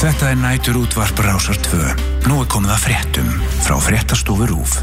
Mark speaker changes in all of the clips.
Speaker 1: Þetta nætur útvarp Rásar 2. Nú komið að fréttum frá Fréttastofu RÚV.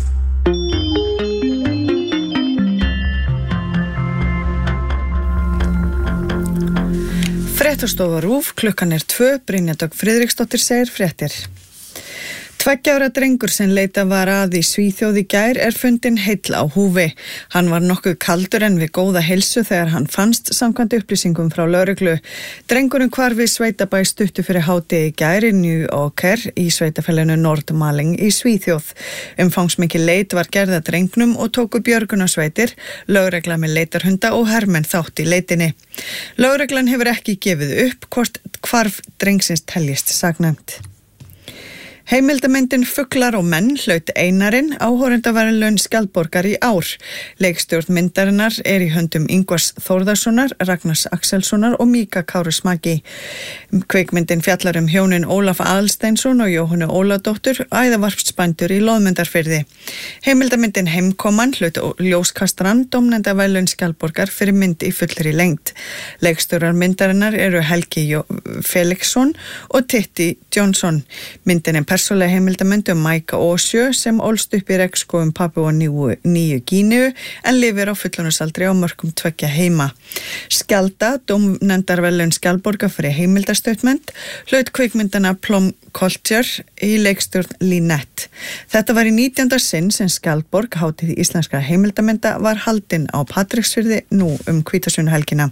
Speaker 2: Fréttastofa RÚV, klukkan 2, Brynja Dögg Friðriksdóttir segir fréttir. 2 ára drengur sem leitað var að í Svíþjóð í gær fundinn heill á húfi. Hann var nokkuð kaldur en við góða heilsu þegar hann fannst samkvæmt upplýsingum frá lögreglu. Drengurinn hvarf við sveitabæ stuttu fyrir hádegi í gær í New-Åker í sveitafélaginu Nordmaling í Svíþjóð. Umfangsmikil leit var gerð að drengnum og tóku björgunarsveitir, lögregla með leitarhunda og hermenn þátt í leitinni. Lögreglan hefur ekki gefið upp hvort hvarf drengsins teljist saknæmt. Heimildamyndin Fuglar og menn hlaut Einarinn áhorfendaverðlaun Skjaldborgar í ár. Leikstjórn myndarinnar í höndum Ingvars Þórðarssonar, Ragnars Axelssonar og Míka Káru Smaki. Kvikmyndin fjallar hjónin Ólaf Aðalsteinsson og Jóhannu Óladóttur, æðavarpsbændur í Loðmundarfirði. Heimildamyndin Heimkoman hlaut ljóskastarann dómnefndaverðlaun Skjaldborgar fyrir mynd í fullri lengd. Leikstjórar myndarinnar Helgi Felixson og Titti Johnson. Myndin persónulega heimildamynd Mæka Ósjö sem ólst upp í regnskógum Papúa Nýju Gíneu en lifir á fullorðinsaldri á mörkum 2 heima. Skjalda, dómnefndarverðlaun Skjaldborgar fyrir heimildastuttmynd, hlaut kvikmyndina Plum Culture í leikstjórn Lynette. Þetta var í 19. sinn sem Skjaldborg, hátíð íslenskra heimildamynda, var haldin á Patreksfirði nú hvítasunnuhelgina.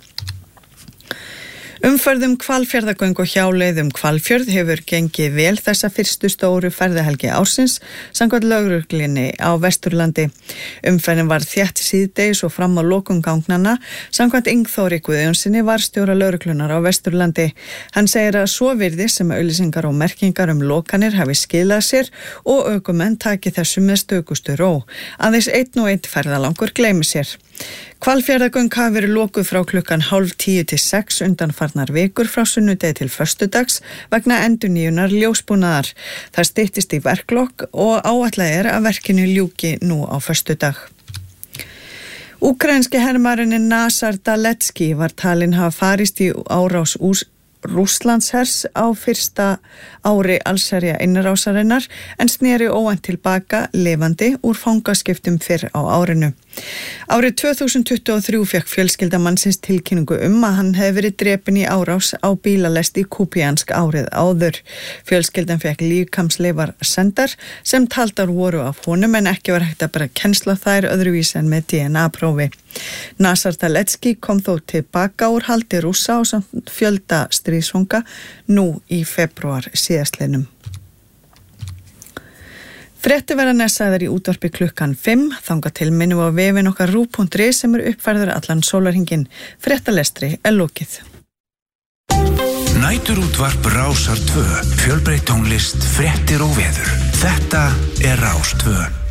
Speaker 2: Umferð Hvalfjarðargöng og hjáleið Hvalfjörð hefur gengið vel þessa fyrstu stóru ferðahelgi ársins samkvæmt lögreglunni á Vesturlandi. Umferðin var þétt síðdegis og fram á lokum gangnanna samkvæmt Ingþóri Guðjónsinni varðstjóra lögreglunar á Vesturlandi. Hann segir að svo virðist sem auglýsingar og merkingar lokanir hafi skilað sér og ökumenn taki þessu með stökustu ró. Aðeins 1 ferðalangur gleymi sér. Hvalfjarðargöng hafa verið lokuð frá klukkan 9:30 til 6 undanfarnar vikur frá sunnudegi til föstudags vegna endurnýjunar ljósbúnaðar. Það styttist í verklok og áætlað að verkinu ljúki nú á föstudag. Úkraínski hermaðurinn Nazar Daletski var talinn hafa farist í árás Rússlandshers á fyrsta ári allsherja innrásarinnar en sneri óvænt tilbaka lifandi úr fangaskiptum fyrr á árinu. Árið 2023 fekk fjölskylda mannsins tilkynningu að hann hefði verið drepinn í árás á bílalest í Kupiansk árið áður. Fjölskyldan fekk líkamsleifar sendar sem taldar voru af honum en ekki var hægt að bera kennsl á þær öðruvísi en með DNA-prófi. Nazar Daletski kom þó tilbaka úr haldi Rússa og samt fjölda stríðsfanga nú í febrúar síðastliðnum. Fréttir verða næstsagðar í útvarpi klukkan 5, þangað til minnum á vefinn okkar RÚV.is sem uppfærður allan sólarhringinn. Fréttalestri lokið.
Speaker 1: Nætur útvarp Rásar 2, fjölbreytt tónlist, fréttir og veður. Þetta Rás 2.